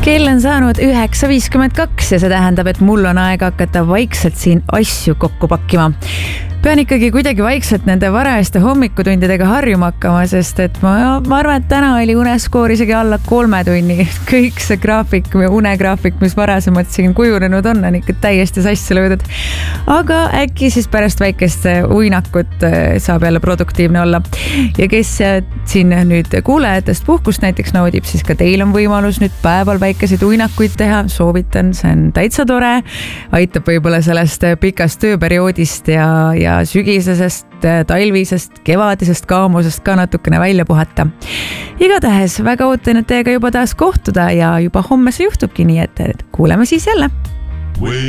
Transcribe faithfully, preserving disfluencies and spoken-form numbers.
Kell on saanud üheksa viiskümmend kaks ja see tähendab, et mul on aeg hakata vaikselt siin asju kokku pakkima. Pean ikkagi kuidagi vaikselt nende varajaste hommikutundidega harjuma hakkama, sest et ma, ma arvan, et täna oli uneskoor isegi alla kolme tunni. Kõik see graafik või unegraafik, mis varasemalt siin kujunenud on, on ikka täiesti sassi löödud. Aga äkki siis pärast väikest uinakut saab jälle produktiivne olla. Ja kes siin nüüd kuulajatest puhkust näiteks naudib, siis ka teil on võimalus nüüd päeval väikeseid uinakuid teha. Soovitan, see on täitsa tore. Aitab võib-olla sellest pikast tööperioodist ja, ja sügisesest, talvisest, kevadisest kaamusest ka natukene välja puhata. Igatahes väga ootan, et teiega juba taas kohtuda ja juba homme see juhtubki, nii et kuuleme siis jälle.